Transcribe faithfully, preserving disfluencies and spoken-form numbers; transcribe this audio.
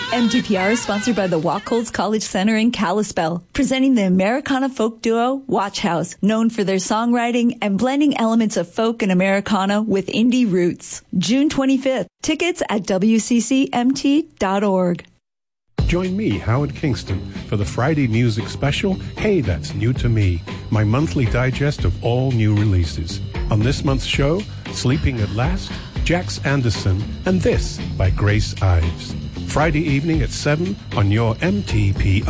M T P R is sponsored by the Wacholz College Center in Kalispell, presenting the Americana folk duo Watch House, known for their songwriting and blending elements of folk and Americana with indie roots. June twenty-fifth. Tickets at w c c m t dot org. Join me, Howard Kingston, for the Friday music special, Hey, That's New to Me, my monthly digest of all new releases. On this month's show, Sleeping at Last, Jax Anderson, and This by Grace Ives. Friday evening at seven on your M T P